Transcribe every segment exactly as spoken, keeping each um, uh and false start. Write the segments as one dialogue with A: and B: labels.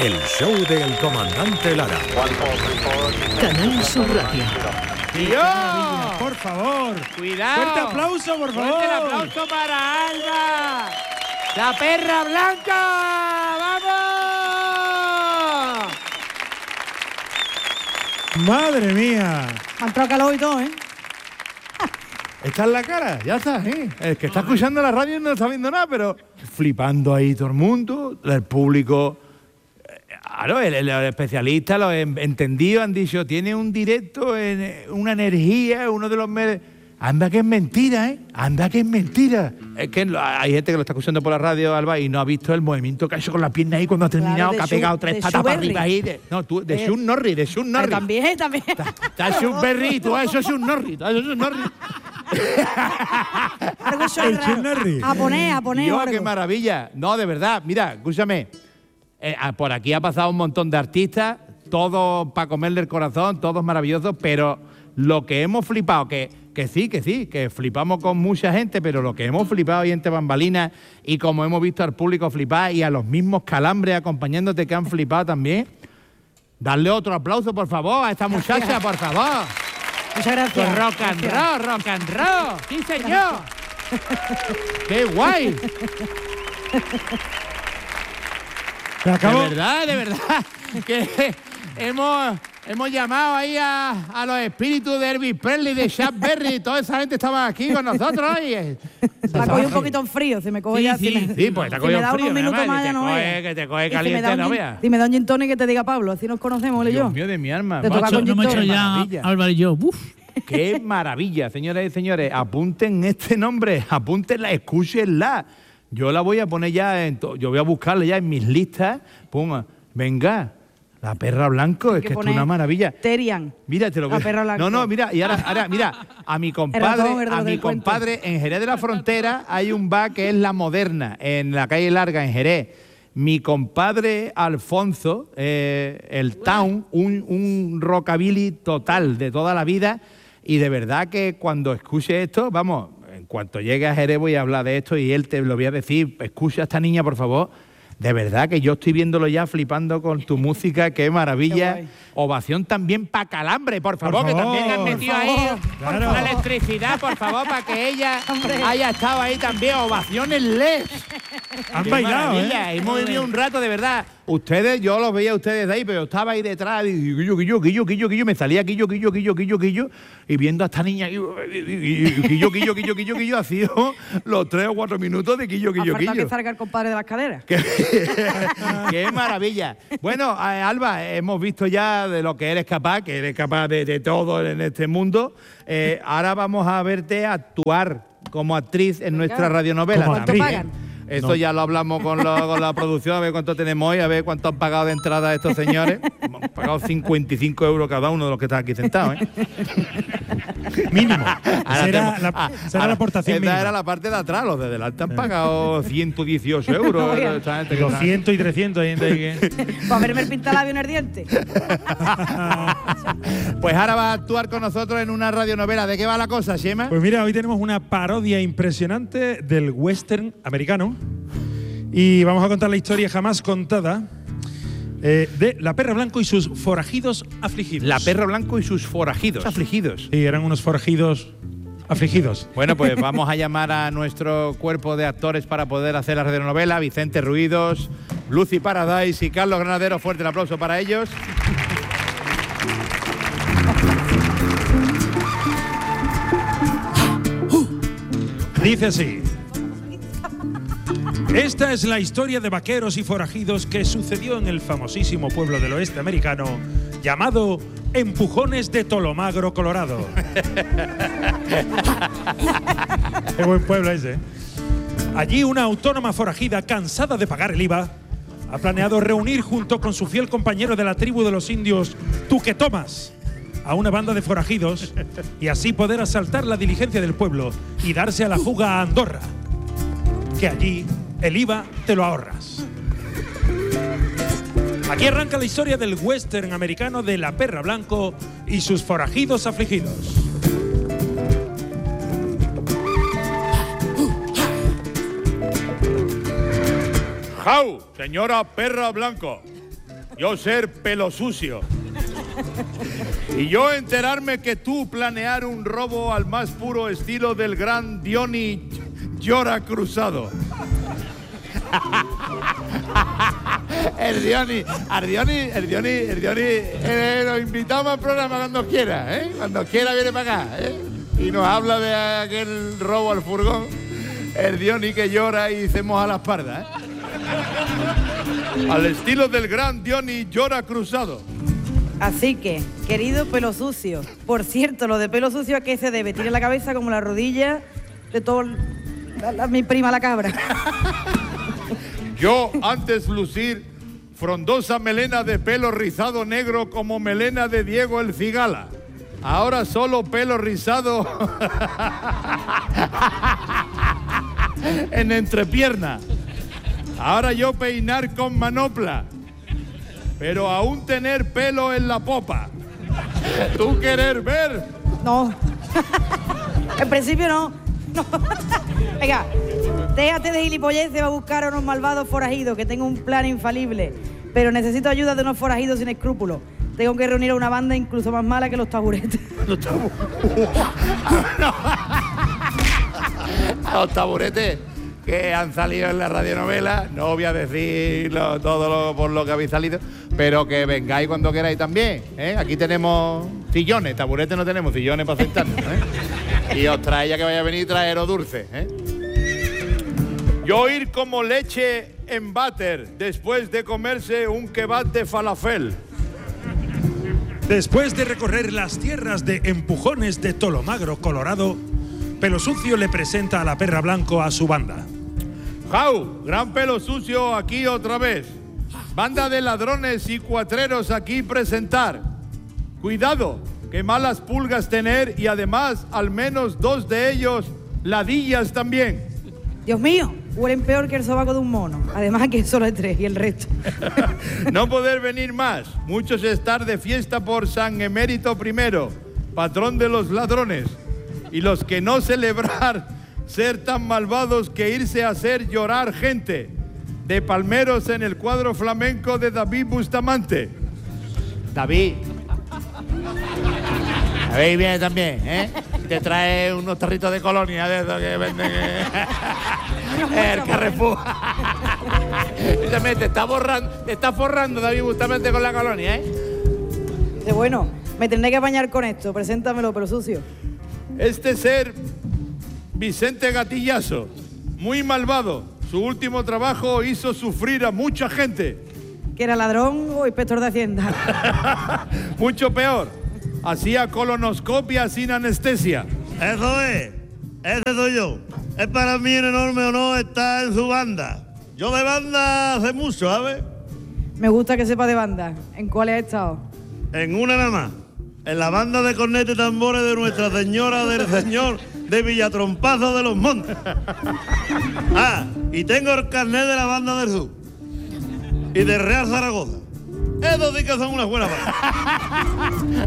A: El show del comandante Lara.
B: Canal Sur Radio.
C: ¡Dios!
D: Por favor.
C: ¡Cuidado!
D: Fuerte aplauso, por favor.
C: ¡Fuerte el aplauso para Alba! ¡La perra blanca! ¡Vamos!
D: Madre mía.
E: Han entrado calor y todo, ¿eh?
D: Está en la cara, ya está, ¿eh? El que está escuchando la radio no está viendo nada, pero flipando ahí todo el mundo, el público. Claro, el, el, el especialista, los entendidos han dicho, tiene un directo, en, una energía, uno de los... Me... Anda que es mentira, ¿eh? Anda que es mentira. Es que hay gente que lo está escuchando por la radio, Alba, y no ha visto el movimiento que ha hecho con la pierna ahí cuando ha terminado,
E: Claro,
D: que ha
E: Shun-
D: pegado tres
E: de
D: patas para
E: Schuberry.
D: arriba ahí. De, no, tú, de
E: Eh,
D: Shun Norris, de Shun Norris.
E: También, también.
D: Está Schuberry, tú eso es un Norris, tú eso es un Norris.
E: Algo son
D: El
E: raro.
D: Shun Norris.
E: A poner, a poner
D: Dios,
E: algo.
D: qué maravilla. No, de verdad, mira, escúchame. Eh, ah, por aquí ha pasado un montón de artistas, todos para comerle el corazón, todos maravillosos, pero lo que hemos flipado, que, que sí, que sí, que flipamos con mucha gente, pero lo que hemos flipado ahí entre bambalinas y como hemos visto al público flipar y a los mismos Calambres acompañándote que han flipado también, darle otro aplauso, por favor, a esta muchacha, por favor.
E: Muchas gracias.
C: Pues rock and
E: Gracias.
C: roll, rock and roll. ¡Sí, señor!
D: ¡Qué guay! Se acabó.
C: De verdad, de verdad, que hemos, hemos llamado ahí a, a los espíritus de Elvis Presley, de Chuck Berry, toda esa gente estaba aquí con nosotros. Y,
E: Me ha cogido un poquito en frío, si me coge
C: Sí,
E: ya.
C: sí,
E: si me,
D: sí, pues te ha
E: si
D: cogido
E: me da
D: en frío,
E: unos minutos
D: además,
E: más,
D: y
E: ya
D: te
E: no
D: coge-
E: veas.
D: que te coge
E: Y si me
D: caliente,
E: da un
D: no
E: gin-
D: veas.
E: Si me da un gin tonic que te diga Pablo, así nos conocemos, él y yo.
D: Dios mío de mi alma.
E: Te toca
D: macho,
E: con
F: No me he hecho
E: Qué
F: ya,
D: maravilla.
F: Álvaro y yo. Uf.
D: ¡Qué maravilla, señoras y señores! Apunten este nombre, apúntenla, escúchenla. Yo la voy a poner ya, en to- yo voy a buscarla ya en mis listas. Ponga, venga, la perra blanco, es que,
E: que
D: esto es
E: poner
D: una maravilla.
E: Terian.
D: Mira, te lo
E: La
D: voy a-
E: perra blanco.
D: No, no, mira, y ahora, ahora mira, a mi compadre,
E: ratón, el
D: a
E: del
D: mi
E: cuento.
D: compadre, en Jerez de la Frontera hay un bar que es La Moderna, en la calle Larga, en Jerez. Mi compadre Alfonso, eh, el Town, un, un rockabilly total de toda la vida, y de verdad que cuando escuche esto, vamos, en cuanto llegue a Jerez voy a hablar de esto y él te lo voy a decir, escucha a esta niña, por favor. De verdad que yo estoy viéndolo ya flipando con tu música, qué maravilla.
E: Qué guay.
D: Ovación también para Calambre, por favor,
G: Por
D: que
G: favor.
D: también han metido
E: Por
D: ahí
E: favor.
G: Claro.
D: la electricidad, por favor, para que ella
E: Hombre.
D: haya estado ahí también. Ovaciones L E D.
G: Han
D: Qué
G: bailado,
D: maravilla.
G: ¿eh?
D: Hemos vivido un rato, de verdad. Ustedes, yo los veía a ustedes de ahí, pero yo estaba ahí detrás, y guillo, guillo, guillo, guillo, guillo, me salía guillo, guillo, guillo, guillo, guillo, y viendo a esta niña, guillo, guillo, guillo, guillo, guillo, guillo, ha sido los tres o cuatro minutos de guillo,
E: Ha
D: guillo,
E: faltado que
D: guillo.
E: salga el compadre de las caderas.
D: Qué, qué maravilla. Bueno, eh, Alba, hemos visto ya de lo que eres capaz, que eres capaz de, de todo en este mundo. Eh, ahora vamos a verte actuar como actriz en nuestra radionovela.
G: Como
E: ¿Cuánto
G: actriz,
E: pagan?
D: Eso
G: No.
D: ya lo hablamos con, lo- con la producción, a ver cuánto tenemos hoy, a ver cuánto han pagado de entrada estos señores. Hemos pagado cincuenta y cinco euros cada uno de los que están aquí sentados, ¿eh?
G: Mínimo.
D: Ahora
G: Será
D: tenemos-
G: la,
D: ah,
G: será
D: ahora,
G: la aportación
D: esa
G: mínima.
D: era la parte de atrás, los de delante han pagado ciento dieciocho euros.
E: Oiga.
D: esta gente que está-
G: doscientos y trescientos. Hay gente ahí que...
E: Para verme el pintalabio en el diente.
D: Pues ahora va a actuar con nosotros en una radionovela. ¿De qué va la cosa, Xema?
G: Pues mira, hoy tenemos una parodia impresionante del western americano y vamos a contar la historia jamás contada eh, de La Perra Blanco y sus forajidos afligidos.
D: La perra blanco y sus forajidos. Afligidos.
G: Sí, eran unos forajidos afligidos.
D: Bueno, pues vamos a llamar a nuestro cuerpo de actores para poder hacer la radionovela. Vicente Ruidos, Lucy Paradise y Carlos Granadero. Fuerte el aplauso para ellos.
G: Dice así. Esta es la historia de vaqueros y forajidos que sucedió en el famosísimo pueblo del oeste americano llamado Empujones de Tolomagro, Colorado. Qué buen pueblo ese. ¿eh? Allí una autónoma forajida cansada de pagar el I V A ha planeado reunir junto con su fiel compañero de la tribu de los indios Tuquetomas a una banda de forajidos y así poder asaltar la diligencia del pueblo y darse a la fuga a Andorra, que allí el I V A te lo ahorras. Aquí arranca la historia del western americano de La Perra Blanco y sus forajidos afligidos.
D: ¡Jau! Señora Perra Blanco. yo ser pelo sucio. Y yo enterarme que tú planear un robo al más puro estilo del gran Dioni Llora Cruzado.
C: El Dioni, el Dioni, el Dioni, el Dioni, eh, nos invitamos al programa cuando quiera, ¿eh? Cuando quiera viene para acá, ¿eh? Y nos habla de aquel robo al furgón, el Dioni que llora y se moja la espalda, ¿eh?
D: Al estilo del gran Dioni Llora Cruzado.
E: Así que, querido pelo sucio, por cierto, lo de pelo sucio, ¿a qué se debe? Tiene la cabeza como la rodilla de todo la, la, mi prima la cabra.
D: Yo antes lucir frondosa melena de pelo rizado negro como melena de Diego el Cigala. Ahora solo pelo rizado en entrepierna. Ahora yo peinar con manopla, pero aún tener pelo en la popa. ¿Tú querer ver?
E: No. En principio no. No. Venga, déjate de gilipolleces, va a buscar a unos malvados forajidos, que tengo un plan infalible. Pero necesito ayuda de unos forajidos sin escrúpulos. Tengo que reunir a una banda incluso más mala que los taburetes.
C: Los taburetes. Los taburetes que han salido en la radionovela, no voy a decirlo todo lo, por lo que habéis salido, pero que vengáis cuando queráis también, ¿eh? Aquí tenemos sillones, taburetes no tenemos, sillones para sentarnos, ¿eh? Y os trae, ya que vaya a venir, traeros dulce, ¿eh?
D: Yo ir como leche en váter después de comerse un kebab de falafel.
G: Después de recorrer las tierras de Empujones de Tolomagro, Colorado, Pelo Sucio le presenta a la Perra Blanco a su banda.
D: ¡Jau! Gran Pelo Sucio aquí otra vez. Banda de ladrones y cuatreros aquí presentar. Cuidado, que malas pulgas tener y además al menos dos de ellos ladillas también.
E: Dios mío, huelen peor que el sobaco de un mono. Además que solo hay tres y el resto.
D: No poder venir más. Muchos estar de fiesta por San Emérito primero, patrón de los ladrones. Y los que no celebrar ser tan malvados que irse a hacer llorar gente. De palmeros en el cuadro flamenco de David Bustamante.
C: David. David viene también, ¿eh? Te trae unos tarritos de colonia de esos que venden el Carrefour. Te está borrando, te está forrando David Bustamante con la colonia, ¿eh?
E: De bueno, me tendré que apañar con esto. Preséntamelo, Pelo Sucio.
D: Este ser Vicente Gatillazo, muy malvado. Su último trabajo hizo sufrir a mucha gente.
E: ¿Que era ladrón o inspector de Hacienda?
D: Mucho peor. Hacía colonoscopia sin anestesia.
F: Eso es. Ese soy yo. Es para mí un enorme honor estar en su banda. Yo de banda hace mucho, ¿sabes?
E: Me gusta que sepa de banda. ¿En cuál has estado?
F: En una nada más. En la banda de corneta y tambores de Nuestra Señora del Señor de Villatrompazo de los Montes. Ah, y tengo el carnet de la banda del Sur. Y de Real Zaragoza. Esos sí que son unas buenas bandas.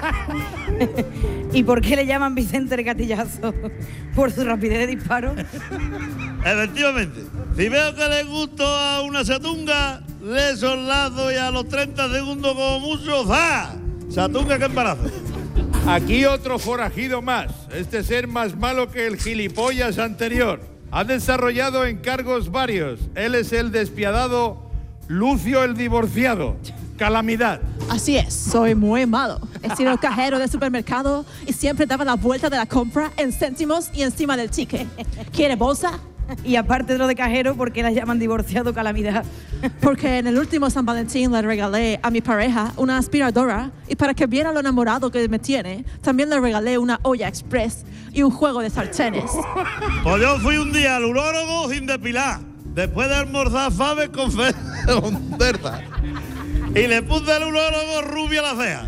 E: ¿Y por qué le llaman Vicente el Gatillazo? ¿Por su rapidez de disparo?
F: Efectivamente. Si veo que le gusto a una chatunga, le soldado y a los treinta segundos como mucho, ¡za! Chatunga que embarazo.
D: Aquí otro forajido más. Este ser más malo que el gilipollas anterior. Ha desarrollado encargos varios. Él es el despiadado Lucio el divorciado. Calamidad.
H: Así es, soy muy malo. He sido cajero de supermercado y siempre daba la vuelta de la compra en céntimos y encima del ticket. ¿Quiere bolsa?
E: Y aparte de lo de cajero, ¿por qué la llaman divorciado Calamidad?
H: Porque en el último San Valentín le regalé a mi pareja una aspiradora y para que viera lo enamorado que me tiene, también le regalé una olla express y un juego de sartenes.
F: Pues yo fui un día al urólogo sin depilar, después de almorzar faves con fe con cerda. Y le puse al urólogo rubia a la ceja.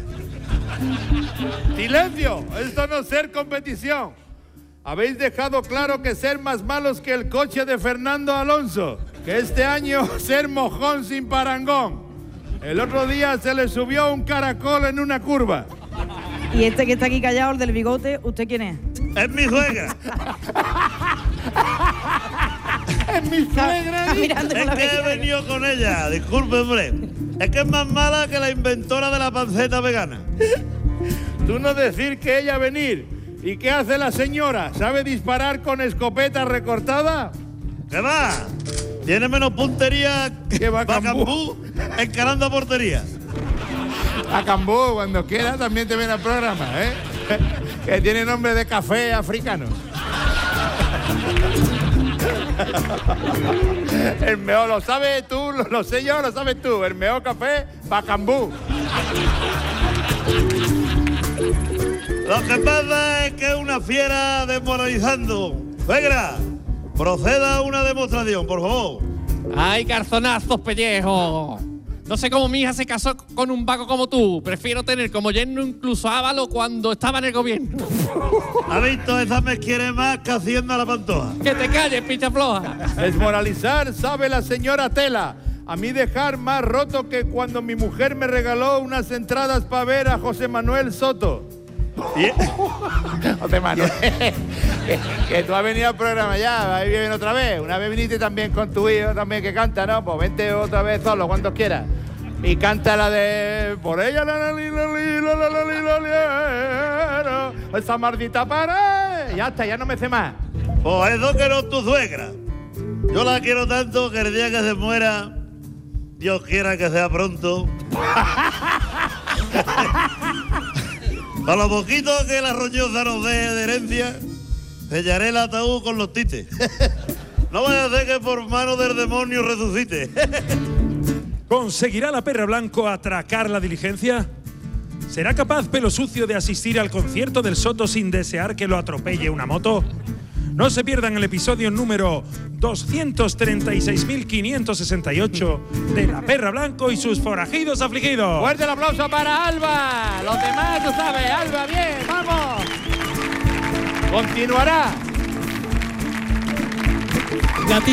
D: ¡Silencio! Esto no es ser competición. Habéis dejado claro que ser más malos que el coche de Fernando Alonso. Que este año ser mojón sin parangón. El otro día se le subió un caracol en una curva.
E: Y este que está aquí callado, el del bigote, ¿usted quién es?
F: Es mi suegra.
D: ¡Es mi suegra!
E: Está mirando con
F: Es
E: la
F: que he
E: vecina.
F: venido con ella, disculpe, hombre. Es que es más mala que la inventora de la panceta vegana.
D: Tú no decir que ella venir. ¿Y qué hace la señora? ¿Sabe disparar con escopeta recortada?
F: ¿Qué va? Tiene menos puntería que Bacambú encarando portería.
C: Bacambú, cuando quiera también te viene al programa, ¿eh? Que tiene nombre de café africano. El mejor, lo sabes tú, lo, lo sé yo, lo sabes tú. El mejor café, Bacambú.
F: Lo que pasa es que es una fiera desmoralizando. Venga, proceda a una demostración, por favor.
I: ¡Ay, calzonazos, pellejo! No sé cómo mi hija se casó con un vago como tú. Prefiero tener como yerno incluso a Ávalo cuando estaba en el gobierno.
F: ¿Ha visto? Esa me quiere más que haciendo a la pantoja.
I: ¡Que te calles, picha floja!
D: Desmoralizar sabe la señora Tela. A mí dejar más roto que cuando mi mujer me regaló unas entradas para ver a José Manuel Soto.
C: José Manuel, que, que tú has venido al programa ya, ahí viene otra vez. Una vez viniste también con tu hijo también que canta, ¿no? Pues vente otra vez solo, cuando quieras. Y canta la de por ella la la li, la li, la la la li, la li, la, esa maldita pared. Ya está, ya no me sé más.
F: Pues eso que no es tu suegra. Yo la quiero tanto que el día que se muera, Dios quiera que sea pronto. A lo poquito que la roñosa nos dé de herencia, sellaré el ataúd con los tites. No vaya a ser que por mano del demonio resucite.
G: ¿Conseguirá la perra blanco atracar la diligencia? ¿Será capaz Pelo Sucio de asistir al concierto del Soto sin desear que lo atropelle una moto? No se pierdan el episodio número doscientos treinta y seis mil quinientos sesenta y ocho de La Perra Blanco y sus forajidos afligidos.
C: Fuerte el aplauso para Alba. Los demás, tú sabes, Alba, bien, vamos. Continuará.
B: Gatito.